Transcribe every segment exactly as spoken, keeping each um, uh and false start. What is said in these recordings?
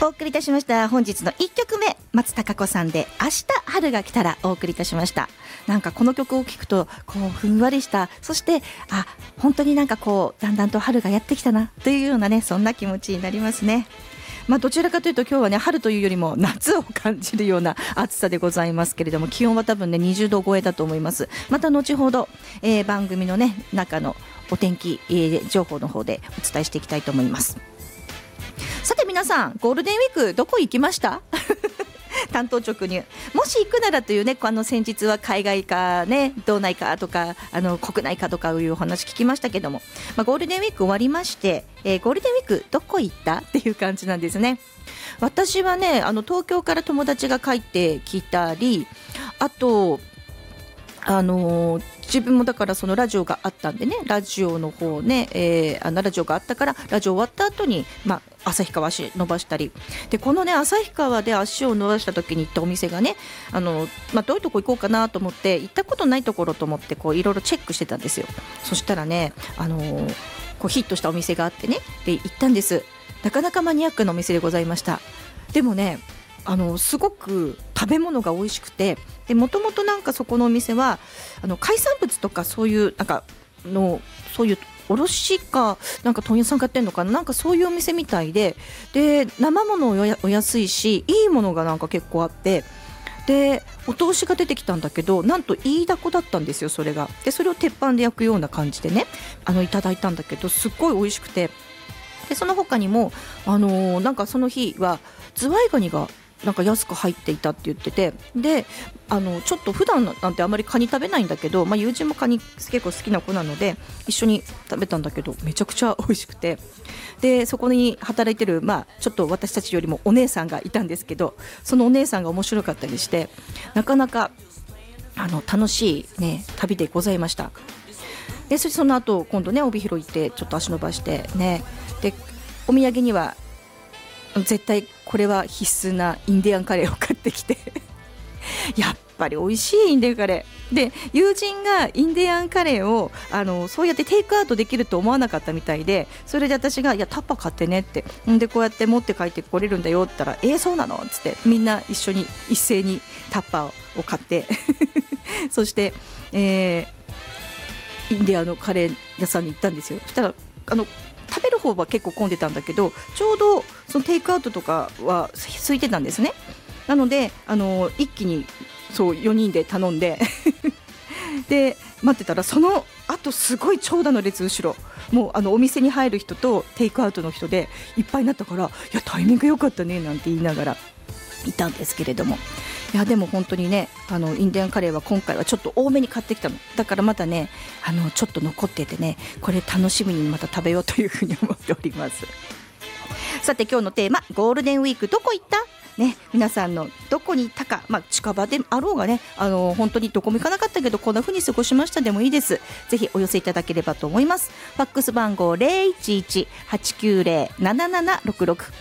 お送りいたしました本日のいっきょくめ、松たか子さんで明日春が来たらお送りいたしました。なんかこの曲を聴くとこうふんわりした、そしてあ本当になんかこうだんだんと春がやってきたなというようなね、そんな気持ちになりますね。まあ、どちらかというと今日はね春というよりも夏を感じるような暑さでございますけれども、気温は多分ねにじゅうど超えだと思います。また後ほど、えー、番組のね中のお天気、えー、情報の方でお伝えしていきたいと思います。さて皆さん、ゴールデンウィークどこ行きました担当直入、もし行くならというね、あの先日は海外かね道内かとかあの国内かとかいうお話聞きましたけども、まあ、ゴールデンウィーク終わりまして、えー、ゴールデンウィークどこ行ったっていう感じなんですね。私はねあの東京から友達が帰ってきたり、あとあのー、自分もだからそのラジオがあったんでね、ラジオの方ね、えー、あのラジオがあったからラジオ終わった後に、まあ、旭川足伸ばしたりで、このね旭川で足を伸ばした時に行ったお店がね、あの、まあ、どういうとこ行こうかなと思って行ったことないところと思ってこういろいろチェックしてたんですよ。そしたらね、あのー、こうヒットしたお店があってね、で行ったんです。なかなかマニアックなお店でございました。でもねあのすごく食べ物が美味しくて、もともとなんかそこのお店はあの海産物とかそういうなんかのそういう卸かなんか問屋さんがやってるのかな、なんかそういうお店みたいで、で生ものおやお安いしいいものがなんか結構あって、でお通しが出てきたんだけど、なんとイイダコだったんですよ。それがでそれを鉄板で焼くような感じでねあのいただいたんだけど、すっごい美味しくて、でその他にもあのー、なんかその日はズワイガニがなんか安く入っていたって言ってて、であのちょっと普段なんてあまりカニ食べないんだけど、まあ、友人もカニ結構好きな子なので一緒に食べたんだけど、めちゃくちゃ美味しくて、でそこに働いてる、まあ、ちょっと私たちよりもお姉さんがいたんですけど、そのお姉さんが面白かったりして、なかなかあの楽しい、ね、旅でございました。でそしてその後今度ね帯広行ってちょっと足伸ばしてね、でお土産には絶対これは必須なインディアンカレーを買ってきてやっぱり美味しいインディアンカレーで、友人がインディアンカレーをあのそうやってテイクアウトできると思わなかったみたいで、それで私がいやタッパー買ってねって、んでこうやって持って帰ってこれるんだよって言ったら、えー、そうなのっつってみんな一緒に一斉にタッパーを買ってそして、えー、インディアンのカレー屋さんに行ったんですよ。そしたらあの食べる方は結構混んでたんだけど、ちょうどそのテイクアウトとかは空いてたんですね。なのであの一気にそうよにんで頼んでで待ってたら、そのあとすごい長蛇の列、後ろもうあのお店に入る人とテイクアウトの人でいっぱいになったから、いやタイミング良かったねなんて言いながらいたんですけれども、いやでも本当にねあのインディアンカレーは今回はちょっと多めに買ってきたのだから、またねあのちょっと残っててね、これ楽しみにまた食べようというふうに思っております。さて今日のテーマ、ゴールデンウィークどこ行ったね、皆さんのどこに行ったか、まあ、近場であろうがね、あの本当にどこも行かなかったけどこんな風に過ごしましたでもいいです。ぜひお寄せいただければと思います。ファックス番号 ゼロいちいち はちきゅうゼロ ななななろくろく、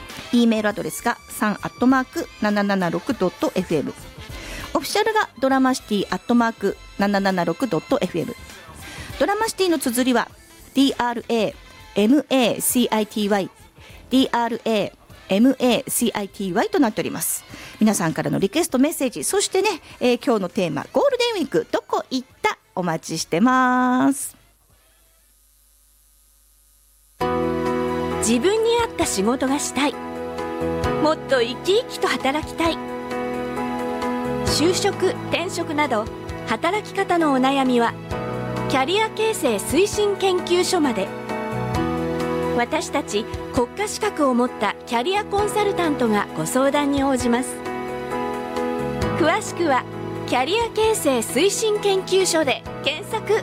E メールアドレスがさんアットマークななななろくドットエフエム、 オフィシャルがドラマシティアットマークななななろくドットエフエム、 ドラマシティの綴りは ディーアールエーエムエーシーアイティーワイ ディーアールエーエムエーシーアイティーワイ となっております。皆さんからのリクエストメッセージ、そしてね、えー、今日のテーマゴールデンウィークどこ行った、お待ちしてます。 自分に合った仕事がしたい、もっと生き生きと働きたい、就職転職など働き方のお悩みはキャリア形成推進研究所まで。私たち国家資格を持ったキャリアコンサルタントがご相談に応じます。詳しくはキャリア形成推進研究所で検索。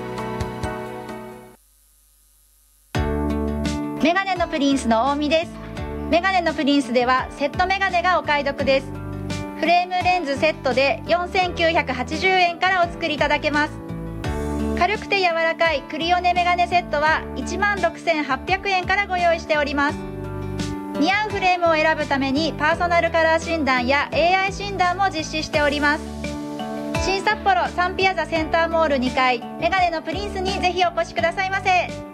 メガネのプリンスの大見です。メガネのプリンスではセットメガネがお買い得です。フレームレンズセットでよんせんきゅうひゃくはちじゅうえんからお作りいただけます。軽くて柔らかいクリオネメガネセットはいちまんろくせんはっぴゃくえんからご用意しております。似合うフレームを選ぶためにパーソナルカラー診断や エーアイ 診断も実施しております。新札幌サンピアザセンターモールにかいメガネのプリンスにぜひお越しくださいませ。